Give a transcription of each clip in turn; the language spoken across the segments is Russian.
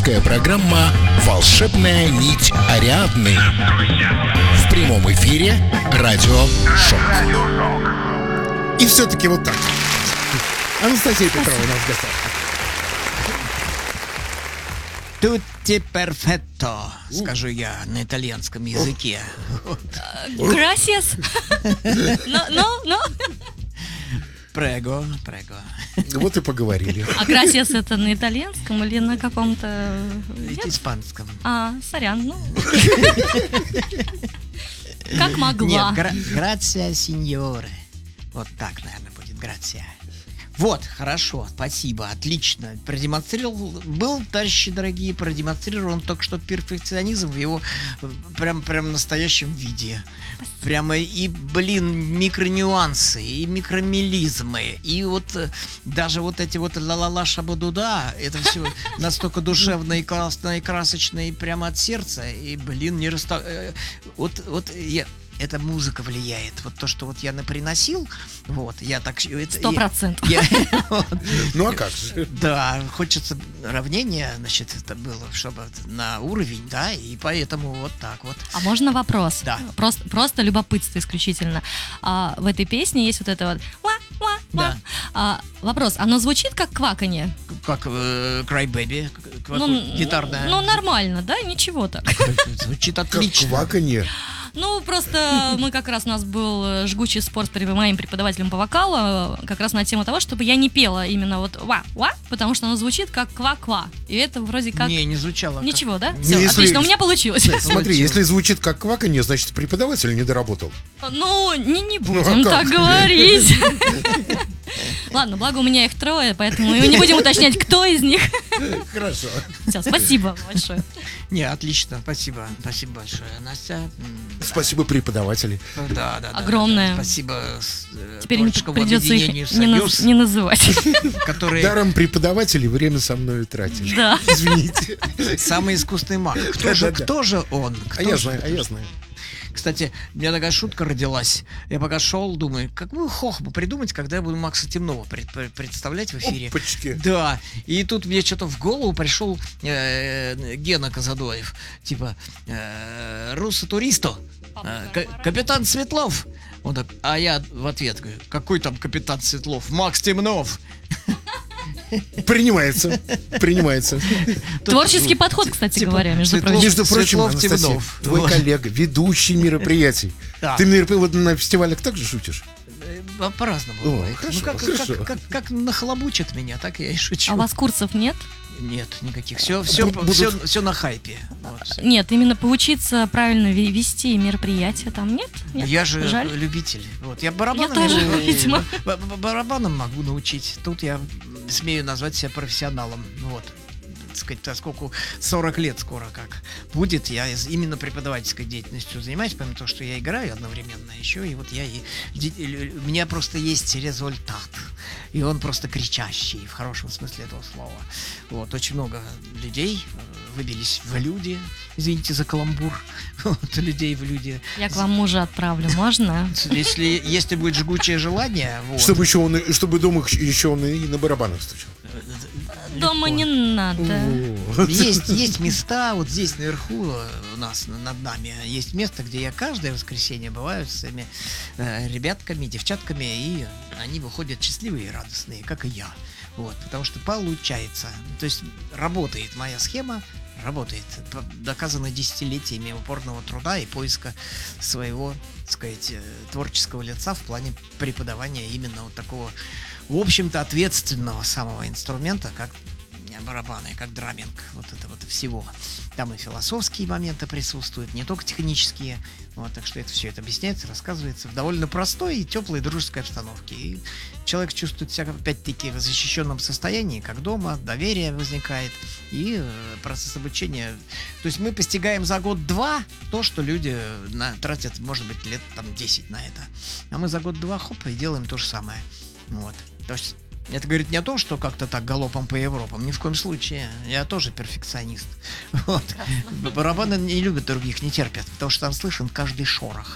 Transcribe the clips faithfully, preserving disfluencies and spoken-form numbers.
Авторская программа «Волшебная нить Ариадны». В прямом эфире радио «Шок». И все-таки вот так. Анастасия Петрова у нас в гостях. Тутти перфетто, скажу я на итальянском языке. Gracias. Ну, ну, ну. Прего, прего. Вот и поговорили. А gracias это на итальянском или на каком-то... Нет? Испанском. А, сорян, ну. Как могла. Нет, гра- грация сеньоре. Вот так, наверное, будет грация. Вот, хорошо, спасибо, отлично. Продемонстрировал, был, товарищи дорогие, продемонстрирован только что перфекционизм в его прям, прям настоящем виде. Прямо и, блин, микронюансы, и микромелизмы, и вот даже вот эти вот ла-ла-ла шабадуда, это все настолько душевно и классно, и красочно, и прямо от сердца, и, блин, не расстав... Вот, вот я... Эта музыка влияет. Вот то, что вот я наприносил, вот, я так... Сто процентов. Ну а как же? Да, хочется равнения, значит, это было, чтобы на уровень, да, и поэтому вот так вот. А можно вопрос? Да. Просто, просто любопытство исключительно. А, в этой песне есть вот это вот... Ва-ва-ва. Да. А, вопрос, оно звучит как кваканье? Как э, Cry Baby, Ну, гитарная. Ну, нормально, да? Ничего так. Звучит Как отлично. кваканье. Ну, просто мы как раз, у нас был жгучий спор с моим преподавателем по вокалу, как раз на тему того, чтобы я не пела именно вот ва-ва, потому что оно звучит как ква-ква. И это вроде как... Не, не звучало. Ничего, да? Не, Все, если- отлично, у меня получилось. Смотри, если звучит как кваканье, значит преподаватель не доработал. Ну, не, не Ну, а будем как? так говорить. Ладно, благо у меня их трое, поэтому мы не будем уточнять, кто из них. Хорошо. Все, спасибо большое. Не, отлично, спасибо. Спасибо большое, Настя. М, Спасибо, преподаватели. Да, да, да. Огромное. Да, спасибо с, э, Теперь не творческому придется их объединению не, наз- «Союз», не называть. которые Даром преподавателей время со мной тратишь. Да. Извините. самый искусный маг. Кто же, Да-да-да. кто же он? Кто А я же знаю, а это? я знаю. Кстати, у меня такая шутка родилась. Я пока шел, думаю, какую хохму придумать, когда я буду Макса Темнова пред- пред- представлять в эфире. Опачки. Да, и тут мне что-то в голову пришел э, Гена Казадоев. Типа, э, руссо-туристо, э, к- капитан Светлов. Он так, а я в ответ говорю, какой там капитан Светлов? Макс Темнов. Принимается. Принимается. Творческий подход, кстати типа, говоря, между Светлов- прочим. Между прочим, Светлов, Анастасия, Темнов. твой Вот. коллега, ведущий мероприятий. Да. Ты на меропри- вот на фестивалях так же шутишь? Э, По-разному О, бывает. хорошо, ну, как, хорошо. Как, как, как нахлобучат меня, так я и шучу. А у вас курсов нет? Нет, никаких. Все, все, Будут- все, все на хайпе. Вот, всё. Нет, именно поучиться правильно ве- вести мероприятия там нет? Нет? Я же Жаль. любитель. Вот, я барабаном, Я тоже, э, видимо. б- б- барабаном могу научить. Тут я смею назвать себя профессионалом. Вот. Так сказать, поскольку сорок лет скоро как будет, я из- именно преподавательской деятельностью занимаюсь, помимо того, что я играю одновременно еще, и вот я и де- лю- у меня просто есть результат, и он просто кричащий в хорошем смысле этого слова. Вот, очень много людей э, выбились в люди, извините за каламбур, вот, людей в люди. Я к вам мужа отправлю, можно? Если, если будет жгучее желание, вот, Чтобы еще он, и- чтобы дома еще он и на барабанах стучал. Дома не надо. Вот. Есть, есть места, вот здесь наверху э, у нас на- над нами есть место, где я каждое воскресенье бываю с своими э, ребятками, девчатками, и они выходят счастливые и радостные, как и я. Вот, потому что получается. То есть работает моя схема, работает, п- доказано десятилетиями упорного труда и поиска своего, так сказать, э, творческого лица в плане преподавания именно вот такого, в общем-то, ответственного самого инструмента, как барабаны, как драминг, вот это вот всего. Там и философские моменты присутствуют, не только технические. Вот, так что это все это объясняется, рассказывается в довольно простой и теплой дружеской обстановке. И человек чувствует себя, опять-таки, в защищенном состоянии, как дома, доверие возникает, и э, процесс обучения. То есть мы постигаем за год-два то, что люди на, тратят, может быть, лет там десять на это. А мы за год-два, хоп, и делаем то же самое. Вот. То есть это говорит не о том, что как-то так галопом по Европам. Ни в коем случае. Я тоже перфекционист. Вот. Барабаны не любят других, не терпят, потому что там слышен каждый шорох.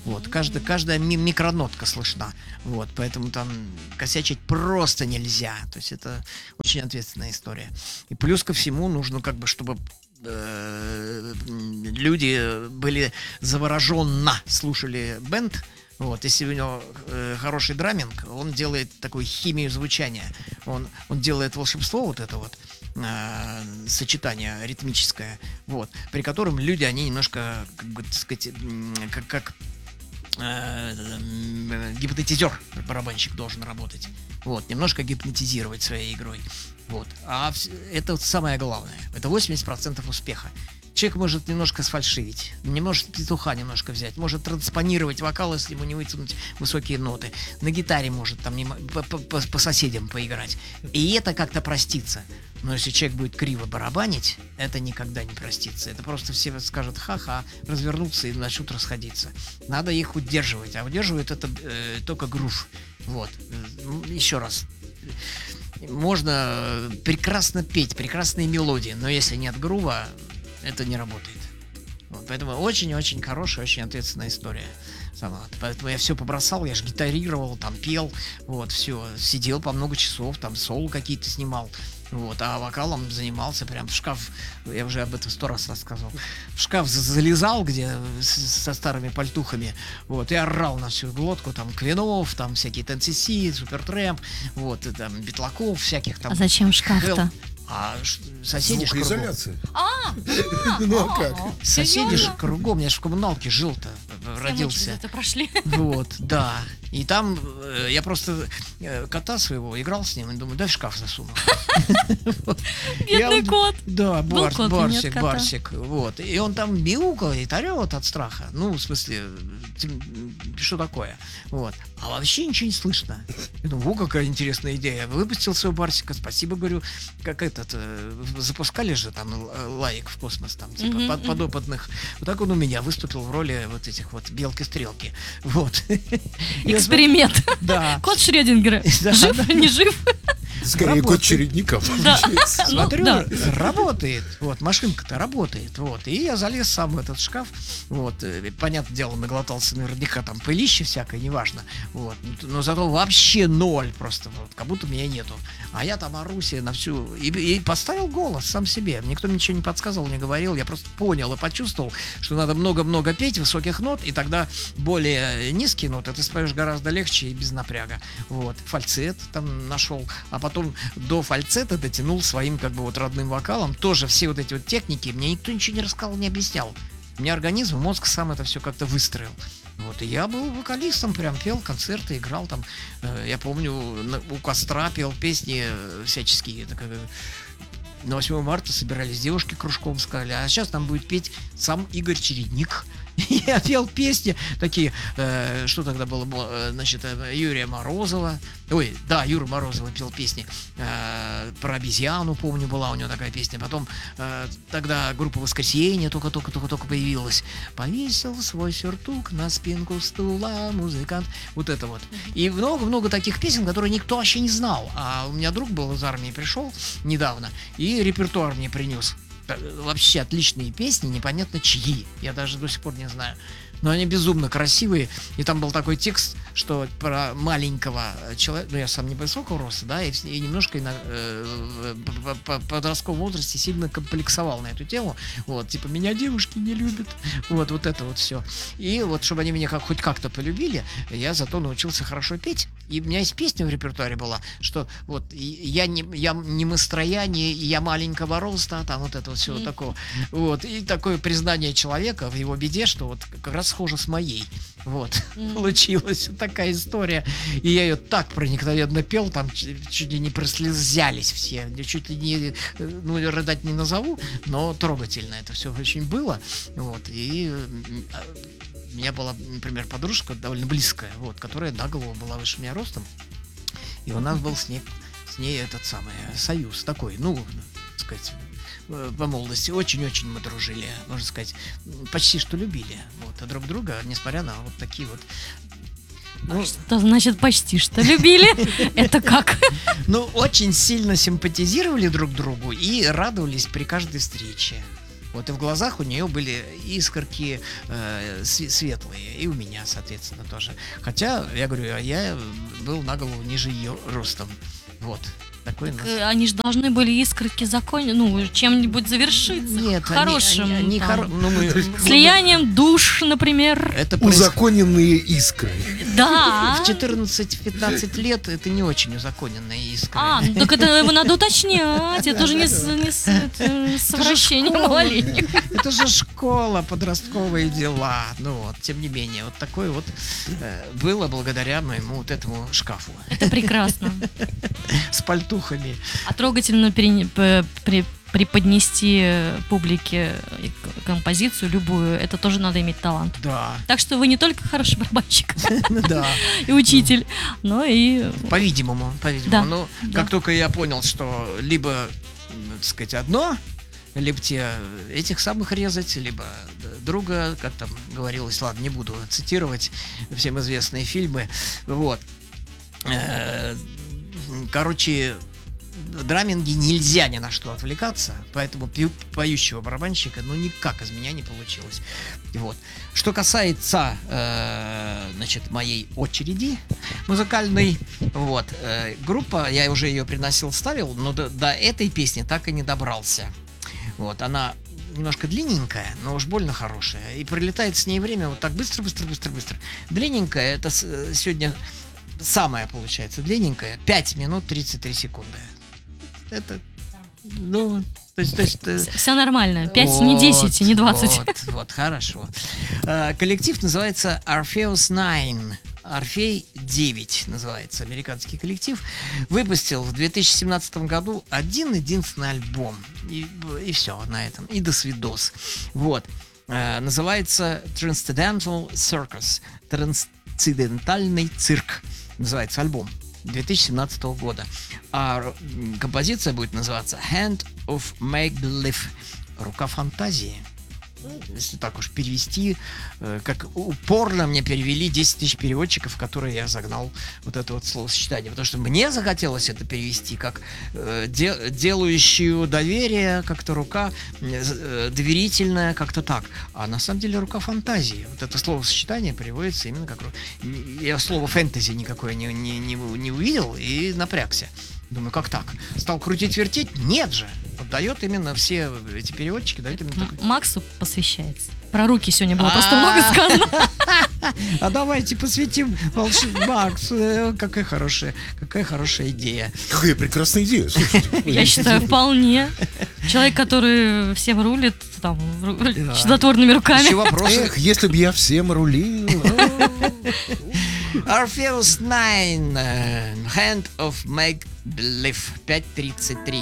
Вот, каждая, каждая ми- микронотка слышна. Вот, поэтому там косячить просто нельзя. То есть это очень ответственная история. И плюс ко всему нужно как бы, чтобы э, люди были завороженно слушали бэнд. Вот, если у него э, хороший драминг, он делает такую химию звучания. Он, он делает волшебство вот это вот, э, сочетание ритмическое, вот, при котором люди, они немножко, как бы, так сказать, как, как э, э, гипнотизер, барабанщик должен работать. Вот, немножко гипнотизировать своей игрой. Вот. А это вот самое главное. Это восемьдесят процентов успеха. Человек может немножко сфальшивить, не может петуха немножко взять, может транспонировать вокал, если ему не вытянуть высокие ноты. На гитаре может там по, по, по соседям поиграть. И это как-то простится. Но если человек будет криво барабанить, это никогда не простится. Это просто все скажут ха-ха, развернутся и начнут расходиться. Надо их удерживать. А удерживает это э, только грув. Вот. Еще раз. Можно прекрасно петь, прекрасные мелодии, но если нет грува, это не работает. Вот, поэтому очень-очень хорошая, очень ответственная история. Сама. Поэтому я все побросал, я же гитарировал, там пел, вот, все, сидел по много часов, там соло какие-то снимал, вот, а вокалом занимался прям в шкаф, я уже об этом сто раз рассказывал, в шкаф залезал, где со старыми пальтухами, вот, и орал на всю глотку, там, Квинов, там, всякие Тенсиси, Супертрэмп, вот, и, там, Битлаков всяких там. А зачем шкаф-то? А соседи ж кругом. Звукоизоляция. А, Ну а как? Соседи же Серьезно? кругом, я же в коммуналке жил-то, родился. Это прошли. Вот, да. И там э, я просто э, кота своего играл с ним и думаю, дай в шкаф засуну. Я Бедный вот- кот. Да, Был Барс- кот, но нет Барсик, кота. Барсик, вот. И он там мяукает, орет от страха. Ну, в смысле, тем- что такое? Вот. А вообще ничего не слышно. Я думаю, о, какая интересная идея. Выпустил своего Барсика, спасибо, говорю, как этот, э, запускали же там л- лаек в космос, там, типа, Мгм, под- мгм. подопытных. Вот так он у меня выступил в роли вот этих вот белки-стрелки. Вот. Я Эксперимент. Да. Кот Шрёдингера. Да, Жив, да. не жив? Скорее Работает. кот чередника Да. получается. Ну, Смотрю, да. работает. Вот, машинка-то работает. Вот. И я залез сам в этот шкаф. Вот. э, Понятное дело, наглотался наверняка там пылище всякое, неважно. Вот. Но зато вообще ноль просто. Вот, как будто меня нету. А я там ору себе на всю... И, и поставил голос сам себе. Никто ничего не подсказывал, не говорил. Я просто понял и почувствовал, что надо много-много петь высоких нот, и тогда более низкие ноты ты споешь гораздо легче и без напряга. Вот. Фальцет там нашел. А потом до фальцета дотянул своим как бы вот родным вокалом. Тоже все вот эти вот техники мне никто ничего не рассказал, не объяснял. У меня организм, мозг сам это все как-то выстроил. Вот, и я был вокалистом, прям пел концерты, играл там. Э, я помню, на- у костра пел песни э, всяческие. Так, э, на восьмое марта собирались девушки кружком, сказали, а сейчас там будет петь сам Игорь Чередник. Я пел песни такие, э, что тогда было, было, э, значит, э, Юрия Морозова. Ой, да, Юра Морозова пел песни э, про обезьяну, помню, была у него такая песня. Потом э, тогда группа «Воскресенье» только-только-только-только появилась. Повесил свой сюртук на спинку стула музыкант. Вот это вот. И много-много таких песен, которые никто вообще не знал. А у меня друг был из армии, пришел недавно и репертуар мне принес. Вообще отличные песни, непонятно чьи. Я даже до сих пор не знаю. Но они безумно красивые. И там был такой текст, что про маленького человека, ну я сам невысокого роста, да, и, и немножко на, э, по, по, по подростковом возрасте сильно комплексовал на эту тему. Вот, типа, меня девушки не любят. Вот, вот это вот все. И вот, чтобы они меня как, хоть как-то полюбили, я зато научился хорошо петь. И у меня есть песня в репертуаре была, что вот я не, я не мастрояние, я маленького роста, там вот это вот все Mm. такое. Вот, и такое признание человека в его беде, что вот как раз схожа с моей. Вот, Mm. получилась вот такая история. И я ее так проникновенно пел, там чуть, чуть ли не прослезялись все, чуть ли не, ну, рыдать не назову, но трогательно это все очень было. Вот, и у меня была, например, подружка довольно близкая, вот, которая на голову была выше меня ростом, и у нас был с ней, с ней этот самый союз такой, ну, так сказать, по молодости. Очень-очень мы дружили, можно сказать, почти что любили, вот, а друг друга, несмотря на вот такие вот. Ну, Что значит почти что любили? Это как? ну, очень сильно симпатизировали друг другу и радовались при каждой встрече. Вот, и в глазах у нее были искорки э, св- светлые, и у меня, соответственно, тоже. Хотя, я говорю, я был на голову ниже ее ростом. Вот. Такой у нас. Э, Они же должны были искорки закончить, ну, чем-нибудь завершиться. Нет, хорошим. они, они- они там, хоро- ну, мы- слиянием душ, например. Это проис- Узаконенные искры. Да. В четырнадцать-пятнадцать лет это не очень узаконенная искра. А, ну так это его надо уточнять. Это уже не с, не с, это, с совращением школа. малолетних. Это же школа, подростковые дела. Ну вот, тем не менее, вот такое вот э, было благодаря моему вот этому шкафу Это прекрасно. с пальтухами. А трогательно перене- п- при- преподнести публике к- композицию любую, это тоже надо иметь талант. Да, Так что вы не только хороший барабанщик ну да. и учитель, но и... По-видимому, по-видимому. Да, Но да. как только я понял, что либо, м, так сказать, одно, либо те этих самых резать, либо д- друга, как там говорилось, ладно, не буду цитировать всем известные фильмы, вот. Э, Короче, в драминге нельзя ни на что отвлекаться, поэтому пью- поющего барабанщика, ну, никак из меня не получилось. Вот. Что касается, э, значит, моей очереди музыкальной, вот, э, группа, я уже ее приносил, ставил, но до, до этой песни так и не добрался. Вот, она немножко длинненькая, но уж больно хорошая, и пролетает с ней время вот так быстро, быстро, быстро, быстро. Длинненькая, это с- сегодня самая, получается, длинненькая, пять минут тридцать три секунды. Это, ну, то есть, то есть, э, Все нормально. пять, не десять, и не двадцать. Вот, вот, хорошо. Э, Коллектив называется Orpheus Nine. Орфей девять называется американский коллектив. Выпустил в две тысячи семнадцатом году один единственный альбом. И, и все на этом. И до свидос. Вот. Э, Называется Transcendental Circus. Трансцендентальный цирк. Называется альбом две тысячи семнадцатого года. А м, композиция будет называться Hand of Make-Believe. Рука фантазии. Ну, если так уж перевести, э, как упорно мне перевели десять тысяч переводчиков, в которые я загнал вот это вот словосочетание. Потому что мне захотелось это перевести как э, де- делающую доверие, как-то рука э, э, доверительная, как-то так. А на самом деле рука фантазии. Вот это словосочетание переводится именно как... ру- Я слово фэнтези никакое не, не, не, не увидел и напрягся. Думаю, как так? Стал крутить-вертеть? Нет же! Вот дает именно все эти переводчики, дают именно М- такой... Максу посвящается. Про руки сегодня было просто много сказано. А давайте посвятим волшеб- Макс, э, какая хорошая, какая хорошая идея. Какая прекрасная идея, слушайте. Я считаю, вполне. Человек, который всем рулит, там, ру- Да. чудотворными руками. Еще вопросы? Эх, если бы я всем рулил. Orpheus Nine, э, Hand of Make Believe, пять тридцать три.